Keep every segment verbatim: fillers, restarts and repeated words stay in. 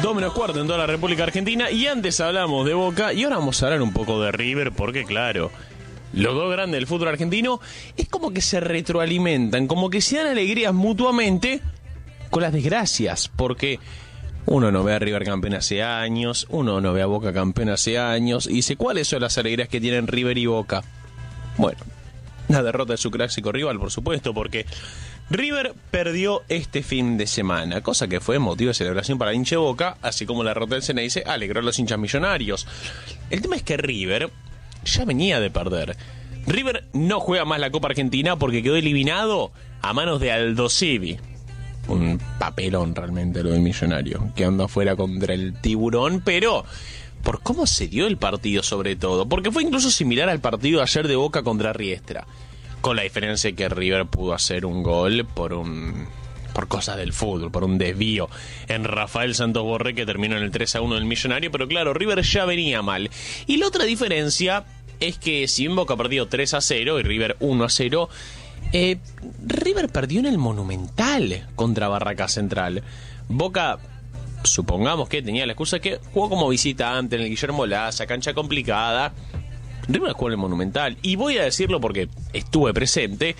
Dos menos cuarto en toda la República Argentina. Y antes hablamos de Boca y ahora vamos a hablar un poco de River, porque claro, los dos grandes del fútbol argentino es como que se retroalimentan, como que se dan alegrías mutuamente con las desgracias, porque uno no ve a River campeón hace años, uno no ve a Boca campeón hace años, y dice, ¿cuáles son las alegrías que tienen River y Boca? Bueno, la derrota de su clásico rival, por supuesto, porque River perdió este fin de semana, cosa que fue motivo de celebración para el hincha de Boca, así como la derrota del Ceneice alegró a los hinchas millonarios. El tema es que River ya venía de perder. River no juega más la Copa Argentina porque quedó eliminado a manos de Aldosivi. Un papelón realmente lo del Millonario, que anda afuera contra el Tiburón, pero por cómo se dio el partido sobre todo, porque fue incluso similar al partido de ayer de Boca contra Riestra, con la diferencia de que River pudo hacer un gol por un por cosas del fútbol, por un desvío en Rafael Santos Borré, que terminó en el tres a uno del Millonario, pero claro, River ya venía mal. Y la otra diferencia es que si bien Boca perdió tres a cero y River uno a cero, eh, River perdió en el Monumental contra Barracas Central. Boca, supongamos que tenía la excusa que jugó como visitante en el Guillermo Laza, cancha complicada. River jugó en el Monumental, y voy a decirlo porque estuve presente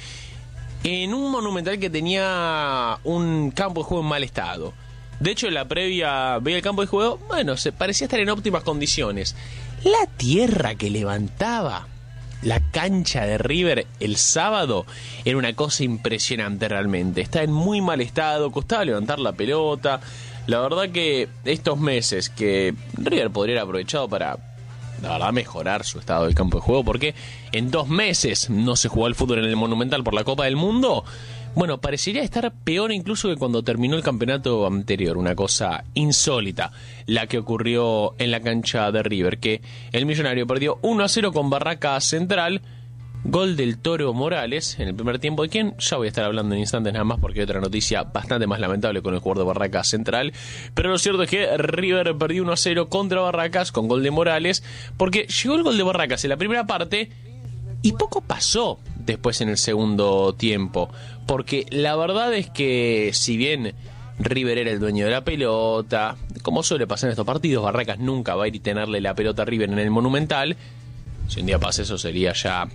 en un Monumental que tenía un campo de juego en mal estado. De hecho, en la previa veía el campo de juego, bueno, se parecía estar en óptimas condiciones. La tierra que levantaba la cancha de River el sábado era una cosa impresionante realmente. Está en muy mal estado, costaba levantar la pelota. La verdad que estos meses que River podría haber aprovechado para, la verdad, mejorar su estado del campo de juego, porque en dos meses no se jugó al fútbol en el Monumental por la Copa del Mundo. Bueno, parecería estar peor incluso que cuando terminó el campeonato anterior. Una cosa insólita la que ocurrió en la cancha de River, que el Millonario perdió uno a cero con Barracas Central. Gol del Toro Morales en el primer tiempo, de quien ya voy a estar hablando en instantes nada más, porque hay otra noticia bastante más lamentable con el jugador de Barracas Central. Pero lo cierto es que River perdió uno a cero contra Barracas con gol de Morales, porque llegó el gol de Barracas en la primera parte y poco pasó después en el segundo tiempo, porque la verdad es que si bien River era el dueño de la pelota, como suele pasar en estos partidos, Barracas nunca va a ir y tenerle la pelota a River en el Monumental. Si un día pasa eso sería ya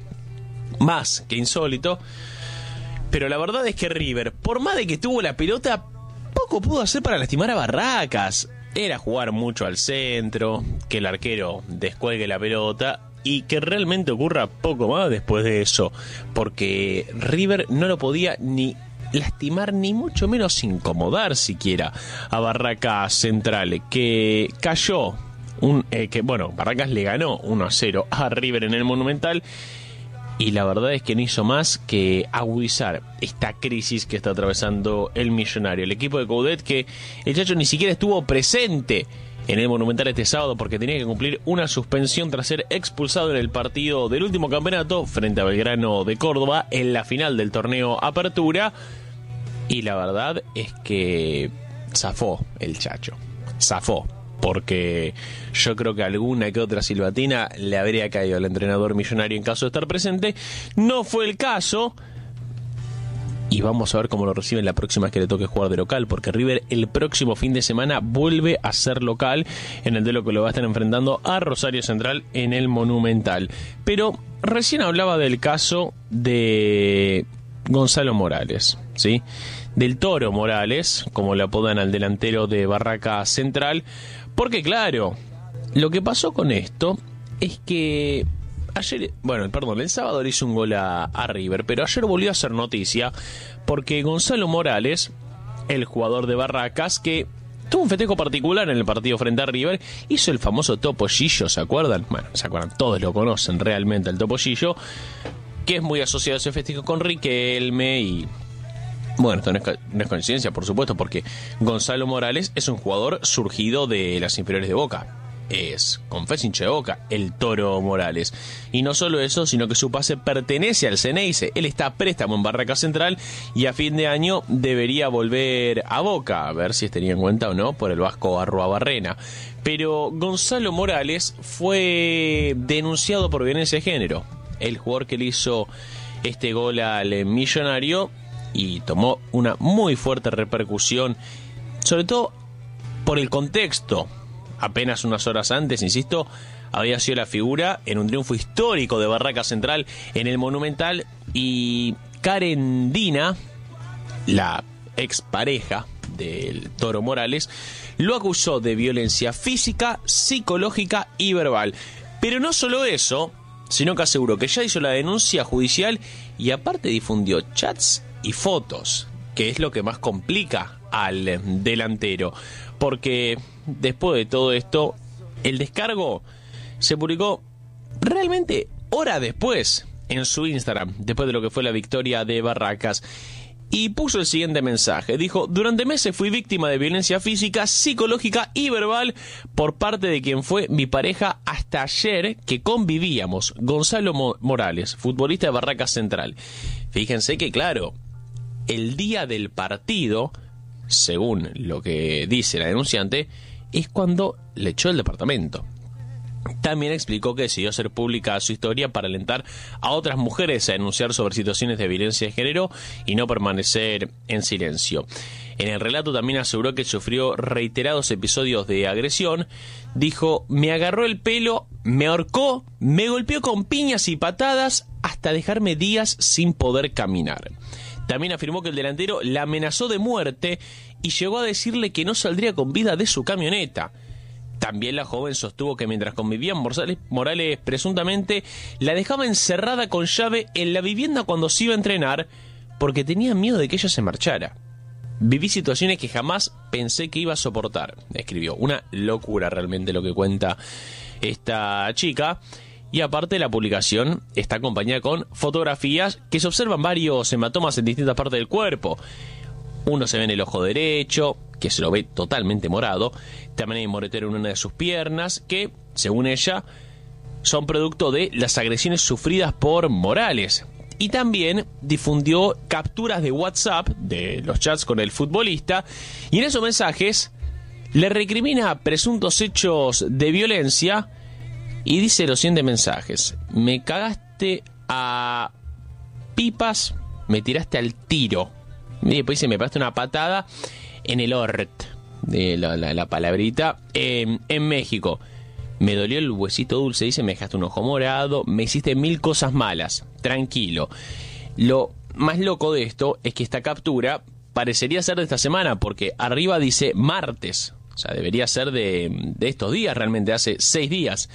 más que insólito. Pero la verdad es que River, por más de que tuvo la pelota, poco pudo hacer para lastimar a Barracas. Era jugar mucho al centro, que el arquero descuelgue la pelota y que realmente ocurra poco más después de eso, porque River no lo podía ni lastimar, ni mucho menos incomodar siquiera a Barracas Central, que cayó un, eh, que bueno, Barracas le ganó uno a cero a River en el Monumental. Y la verdad es que no hizo más que agudizar esta crisis que está atravesando el Millonario. El equipo de Coudet, que el Chacho ni siquiera estuvo presente en el Monumental este sábado porque tenía que cumplir una suspensión tras ser expulsado en el partido del último campeonato frente a Belgrano de Córdoba en la final del torneo Apertura. Y la verdad es que zafó el Chacho. Zafó. Porque yo creo que alguna que otra silbatina le habría caído al entrenador millonario en caso de estar presente. No fue el caso. Y vamos a ver cómo lo reciben la próxima vez que le toque jugar de local, porque River el próximo fin de semana vuelve a ser local en el duelo que lo va a estar enfrentando a Rosario Central en el Monumental. Pero recién hablaba del caso de Gonzalo Morales, ¿sí? Del Toro Morales, como le apodan al delantero de Barracas Central. Porque claro, lo que pasó con esto es que ayer, bueno, perdón, el sábado le hizo un gol a, a River, pero ayer volvió a hacer noticia porque Gonzalo Morales, el jugador de Barracas, que tuvo un festejo particular en el partido frente a River, hizo el famoso topollillo, ¿se acuerdan? Bueno, se acuerdan, todos lo conocen realmente, el topollillo, que es muy asociado a ese festejo con Riquelme y... Bueno, esto no es, no es coincidencia, por supuesto, porque Gonzalo Morales es un jugador surgido de las inferiores de Boca. Es, confes, hincha de Boca, el Toro Morales. Y no solo eso, sino que su pase pertenece al Ceneice. Él está a préstamo en Barracas Central y a fin de año debería volver a Boca, a ver si es tenido en cuenta o no por el vasco Arruabarrena. Pero Gonzalo Morales fue denunciado por violencia de género. El jugador que le hizo este gol al Millonario, y tomó una muy fuerte repercusión, sobre todo por el contexto. Apenas unas horas antes, insisto, había sido la figura en un triunfo histórico de Barraca Central en el Monumental, y Karen Dina, la expareja del Toro Morales, lo acusó de violencia física, psicológica y verbal. Pero no solo eso, sino que aseguró que ya hizo la denuncia judicial y aparte difundió chats y fotos, que es lo que más complica al delantero, porque después de todo esto, el descargo se publicó realmente horas después en su Instagram, después de lo que fue la victoria de Barracas, y puso el siguiente mensaje. Dijo: durante meses fui víctima de violencia física, psicológica y verbal por parte de quien fue mi pareja hasta ayer que convivíamos, Gonzalo Mo- Morales, futbolista de Barracas Central. Fíjense que, claro, el día del partido, según lo que dice la denunciante, es cuando le echó el departamento. También explicó que decidió hacer pública su historia para alentar a otras mujeres a denunciar sobre situaciones de violencia de género y no permanecer en silencio. En el relato también aseguró que sufrió reiterados episodios de agresión. Dijo: me agarró el pelo, me ahorcó, me golpeó con piñas y patadas hasta dejarme días sin poder caminar. También afirmó que el delantero la amenazó de muerte y llegó a decirle que no saldría con vida de su camioneta. También la joven sostuvo que mientras convivían, Morales, Morales presuntamente la dejaba encerrada con llave en la vivienda cuando se iba a entrenar porque tenía miedo de que ella se marchara. Viví situaciones que jamás pensé que iba a soportar, escribió. Una locura realmente lo que cuenta esta chica. Y aparte, la publicación está acompañada con fotografías que se observan varios hematomas en distintas partes del cuerpo. Uno se ve en el ojo derecho, que se lo ve totalmente morado. También hay moretero en una de sus piernas, que, según ella, son producto de las agresiones sufridas por Morales. Y también difundió capturas de WhatsApp de los chats con el futbolista, y en esos mensajes le recrimina presuntos hechos de violencia y dice los siguientes mensajes: me cagaste a pipas, me tiraste al tiro. Y después dice: me pegaste una patada en el ort, de la, la, la palabrita, eh, en México. Me dolió el huesito dulce, dice, me dejaste un ojo morado, me hiciste mil cosas malas, tranquilo. Lo más loco de esto es que esta captura parecería ser de esta semana, porque arriba dice martes, o sea, debería ser de, de estos días, realmente, hace seis días.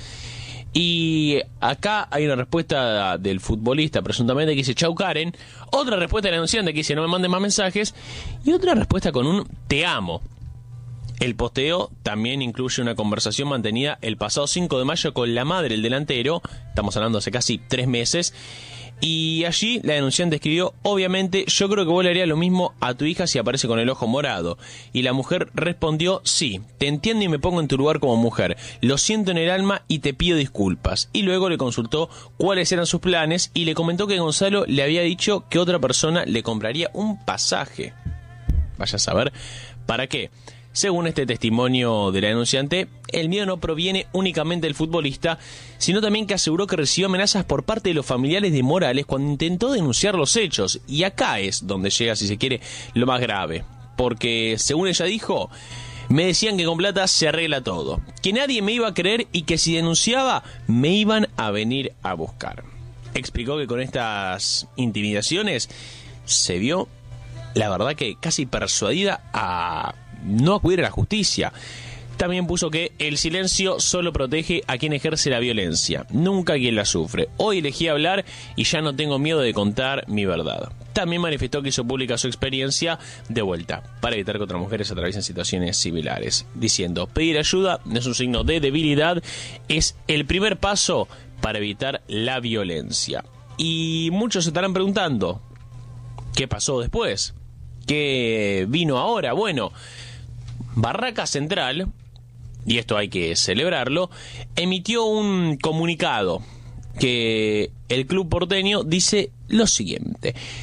Y acá hay una respuesta del futbolista, presuntamente, que dice: chau Karen. Otra respuesta del denunciante que dice: no me manden más mensajes. Y otra respuesta con un te amo. El posteo también incluye una conversación mantenida el pasado cinco de mayo con la madre del delantero. Estamos hablando hace casi tres meses. Y allí la denunciante escribió: obviamente yo creo que vos le harías lo mismo a tu hija si aparece con el ojo morado. Y la mujer respondió: sí, te entiendo y me pongo en tu lugar como mujer. Lo siento en el alma y te pido disculpas. Y luego le consultó cuáles eran sus planes y le comentó que Gonzalo le había dicho que otra persona le compraría un pasaje. Vaya a saber para qué. Según este testimonio de la denunciante, el miedo no proviene únicamente del futbolista, sino también que aseguró que recibió amenazas por parte de los familiares de Morales cuando intentó denunciar los hechos. Y acá es donde llega, si se quiere, lo más grave. Porque, según ella dijo, me decían que con plata se arregla todo, que nadie me iba a creer y que si denunciaba me iban a venir a buscar. Explicó que con estas intimidaciones se vio, la verdad, que casi persuadida a no acudir a la justicia. También puso que el silencio solo protege a quien ejerce la violencia, nunca a quien la sufre. Hoy elegí hablar y ya no tengo miedo de contar mi verdad. También manifestó que hizo pública su experiencia de vuelta para evitar que otras mujeres atraviesen situaciones similares, diciendo: pedir ayuda no es un signo de debilidad, es el primer paso para evitar la violencia. Y muchos se estarán preguntando: ¿qué pasó después? ¿Qué vino ahora? Bueno, Barraca Central, y esto hay que celebrarlo, emitió un comunicado que el club porteño dice lo siguiente: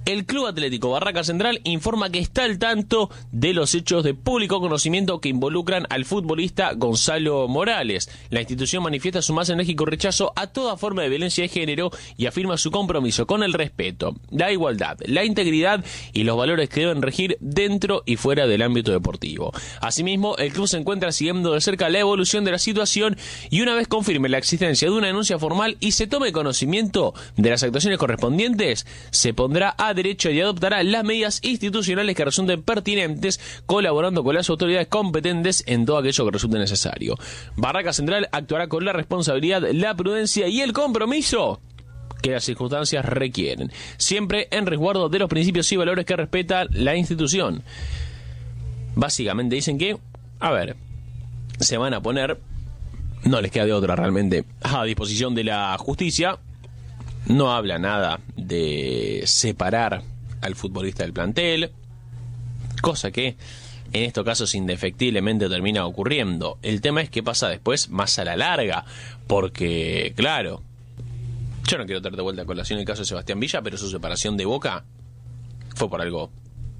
El Club Atlético Barraca Central informa que está al tanto de los hechos de público conocimiento que involucran al futbolista Gonzalo Morales. La institución manifiesta su más enérgico rechazo a toda forma de violencia de género y afirma su compromiso con el respeto, la igualdad, la integridad y los valores que deben regir dentro y fuera del ámbito deportivo. Asimismo, el club se encuentra siguiendo de cerca la evolución de la situación y una vez confirme la existencia de una denuncia formal y se tome conocimiento de las actuaciones correspondientes, se pondrá a derecho y adoptará las medidas institucionales que resulten pertinentes, colaborando con las autoridades competentes en todo aquello que resulte necesario. Barraca Central actuará con la responsabilidad, la prudencia y el compromiso que las circunstancias requieren, siempre en resguardo de los principios y valores que respeta la institución. Básicamente dicen que, a ver, se van a poner, no les queda de otra realmente, a disposición de la justicia. No habla nada de separar al futbolista del plantel, cosa que en estos casos indefectiblemente termina ocurriendo. El tema es qué pasa después, más a la larga, porque, claro, yo no quiero traer de vuelta a colación el caso de Sebastián Villa, pero su separación de Boca fue por algo,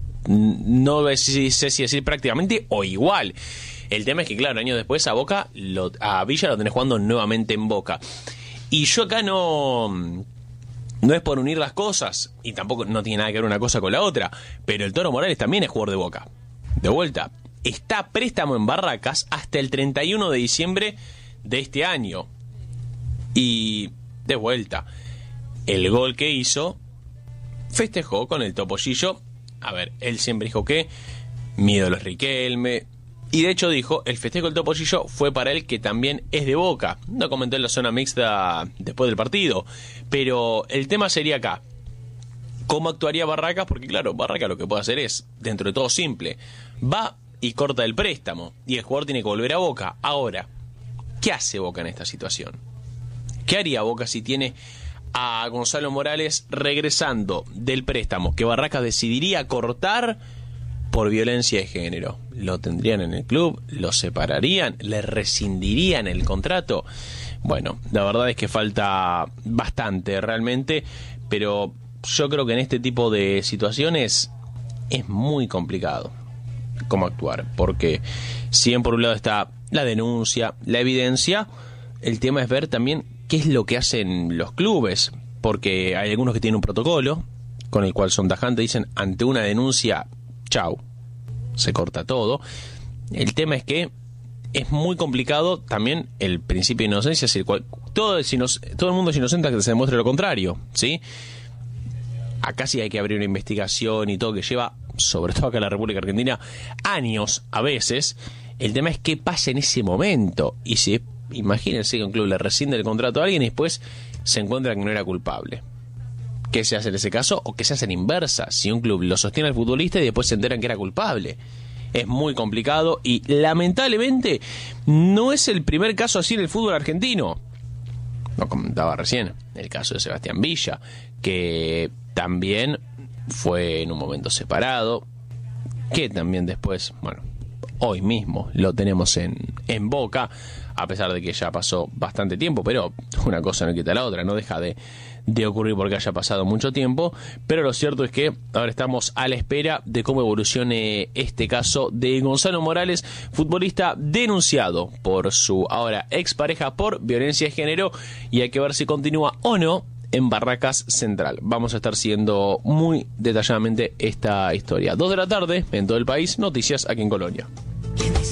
no sé si decir prácticamente o igual. El tema es que, claro, años después a Boca, lo, a Villa lo tenés jugando nuevamente en Boca. Y yo acá no... No es por unir las cosas, y tampoco no tiene nada que ver una cosa con la otra, pero el Toro Morales también es jugador de Boca. De vuelta, está a préstamo en Barracas hasta el treinta y uno de diciembre de este año. Y, de vuelta, el gol que hizo, festejó con el Topollillo. A ver, él siempre dijo que mi ídolo es Riquelme. Y de hecho dijo, el festejo del Topollillo fue para él, que también es de Boca. No comentó en la zona mixta después del partido. Pero el tema sería acá, ¿cómo actuaría Barracas? Porque claro, Barracas lo que puede hacer es, dentro de todo simple, va y corta el préstamo. Y el jugador tiene que volver a Boca. Ahora, ¿qué hace Boca en esta situación? ¿Qué haría Boca si tiene a Gonzalo Morales regresando del préstamo que Barracas decidiría cortar por violencia de género? ¿Lo tendrían en el club? ¿Lo separarían? ¿Le rescindirían el contrato? Bueno, la verdad es que falta bastante realmente, pero yo creo que en este tipo de situaciones es muy complicado cómo actuar, porque si bien por un lado está la denuncia, la evidencia, el tema es ver también qué es lo que hacen los clubes, porque hay algunos que tienen un protocolo con el cual son tajantes, dicen ante una denuncia, chau, se corta todo. El tema es que es muy complicado también el principio de inocencia, es decir, cual, todo, es inoc- todo el mundo es inocente hasta que se demuestre lo contrario, ¿sí? Acá sí hay que abrir una investigación y todo, que lleva, sobre todo acá en la República Argentina, años a veces. El tema es qué pasa en ese momento. Y si, imagínense que un club le rescinde el contrato a alguien y después se encuentra que no era culpable. ¿Qué se hace en ese caso? O que se hace en inversa, si un club lo sostiene al futbolista y después se enteran que era culpable. Es muy complicado y lamentablemente no es el primer caso así en el fútbol argentino. Lo comentaba recién, el caso de Sebastián Villa, que también fue en un momento separado, que también después, bueno, hoy mismo lo tenemos en, en Boca, a pesar de que ya pasó bastante tiempo, pero una cosa no quita la otra, no deja de, de ocurrir porque haya pasado mucho tiempo. Pero lo cierto es que ahora estamos a la espera de cómo evolucione este caso de Gonzalo Morales, futbolista denunciado por su ahora expareja por violencia de género, y hay que ver si continúa o no en Barracas Central. Vamos a estar siguiendo muy detalladamente esta historia. Dos de la tarde en todo el país, noticias aquí en Colonia.